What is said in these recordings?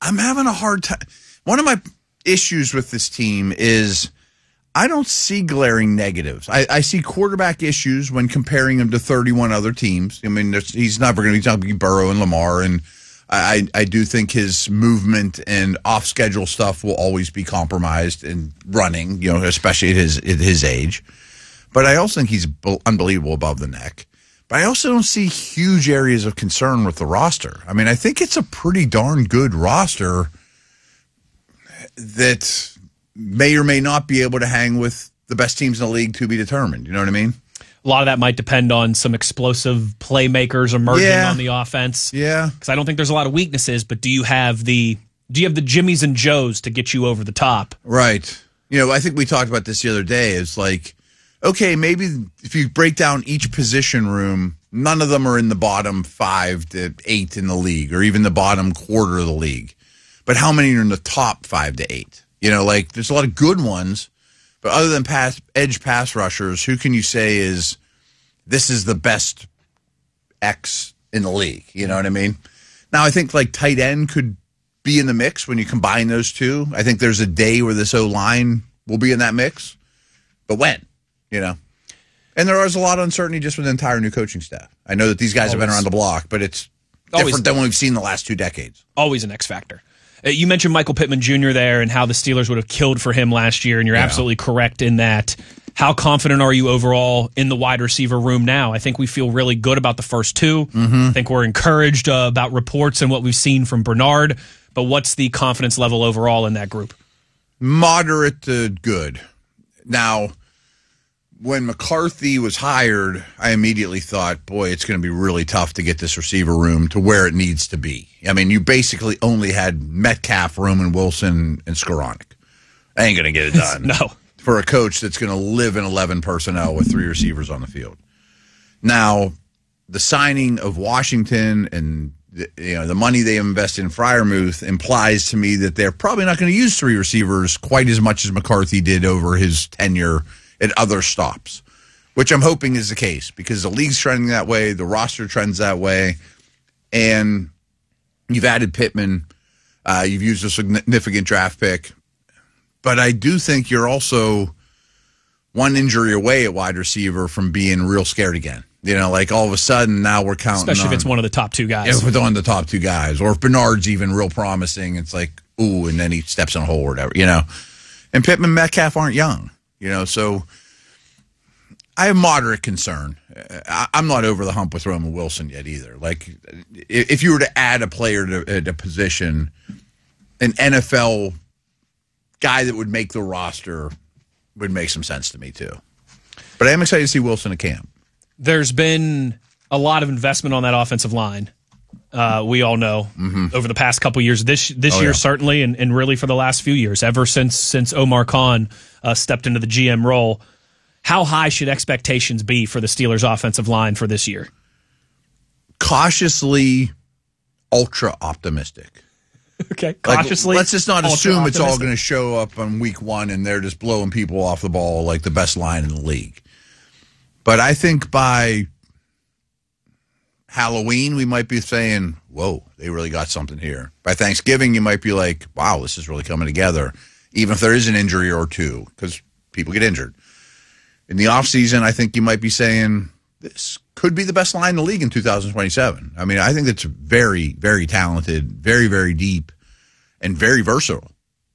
I'm having a hard time. One of my issues with this team is I don't see glaring negatives. I see quarterback issues when comparing him to 31 other teams. I mean, he's never going to be Burrow and Lamar, and I do think his movement and off-schedule stuff will always be compromised in running, especially at his age. But I also think he's unbelievable above the neck. But I also don't see huge areas of concern with the roster. I mean, I think it's a pretty darn good roster that may or may not be able to hang with the best teams in the league to be determined. You know what I mean? A lot of that might depend on some explosive playmakers emerging on the offense. Yeah. Because I don't think there's a lot of weaknesses, but do you have the Jimmies and Joes to get you over the top? Right. I think we talked about this the other day. It's like, okay, maybe if you break down each position room, none of them are in the bottom 5 to 8 in the league, or even the bottom quarter of the league. But how many are in the top 5 to 8? There's a lot of good ones, but other than edge pass rushers, who can you say this is the best X in the league? You know what I mean? Now, I think tight end could be in the mix when you combine those two. I think there's a day where this O-line will be in that mix, but when? And there is a lot of uncertainty just with the entire new coaching staff. I know that these guys have been around the block, but it's different than what we've seen the last 2 decades. Always an X factor. You mentioned Michael Pittman Jr. there and how the Steelers would have killed for him last year, and you're absolutely correct in that. How confident are you overall in the wide receiver room now? I think we feel really good about the first 2. Mm-hmm. I think we're encouraged about reports and what we've seen from Bernard, but what's the confidence level overall in that group? Moderate to good. Now, when McCarthy was hired, I immediately thought, boy, it's going to be really tough to get this receiver room to where it needs to be. I mean, you basically only had Metcalf, Roman Wilson, and Skoranek. I ain't going to get it done. No. For a coach that's going to live in 11 personnel with 3 receivers on the field. Now, the signing of Washington and the money they invest in Freiermuth implies to me that they're probably not going to use 3 receivers quite as much as McCarthy did over his tenure at other stops, which I'm hoping is the case because the league's trending that way, the roster trends that way, and you've added Pittman, you've used a significant draft pick, but I do think you're also one injury away at wide receiver from being real scared again. All of a sudden now we're counting especially if it's one of the top 2 guys. If it's one of the top 2 guys, or if Bernard's even real promising, it's like, ooh, and then he steps in a hole or whatever, And Pittman and Metcalf aren't young. So I have moderate concern. I'm not over the hump with Roman Wilson yet either. If you were to add a player to a position, an NFL guy that would make the roster would make some sense to me too. But I am excited to see Wilson at camp. There's been a lot of investment on that offensive line. We all know over the past couple years, this year certainly, and really for the last few years, ever since Omar Khan stepped into the GM role. How high should expectations be for the Steelers' offensive line for this year? Cautiously, ultra optimistic. Okay, cautiously. Let's just not assume it's all going to show up on week 1 and they're just blowing people off the ball like the best line in the league. But I think by Halloween, we might be saying, whoa, they really got something here. By Thanksgiving, you might be like, wow, this is really coming together, even if there is an injury or 2, because people get injured. In the offseason, I think you might be saying, this could be the best line in the league in 2027. I mean, I think it's very, very talented, very, very deep, and very versatile.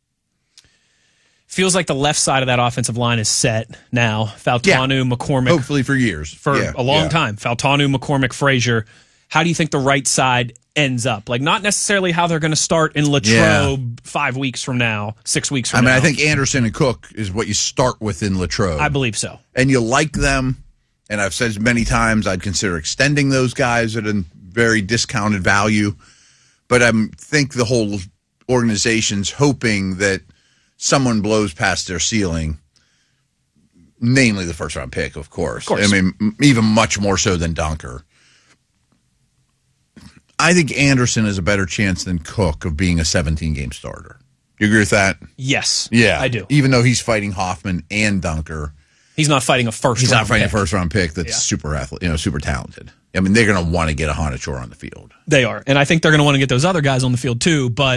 Feels like the left side of that offensive line is set now. Fautanu, McCormick. Hopefully for years. For a long time. Fautanu, McCormick, Frazier. How do you think the right side ends up? Not necessarily how they're going to start in Latrobe 5 weeks from now, 6 weeks from now. I think Anderson and Cook is what you start with in Latrobe. I believe so. And you like them, and I've said many times I'd consider extending those guys at a very discounted value. But I think the whole organization's hoping that someone blows past their ceiling, namely the first-round pick, of course. I mean, even much more so than Dunker. I think Anderson has a better chance than Cook of being a 17-game starter. You agree with that? Yes. Yeah. I do. Even though he's fighting Hoffman and Dunker. He's not fighting a first-round pick. He's not fighting a first-round pick that's super athlete, super talented. I mean, they're going to want to get a Honachor on the field. They are. And I think they're going to want to get those other guys on the field too, but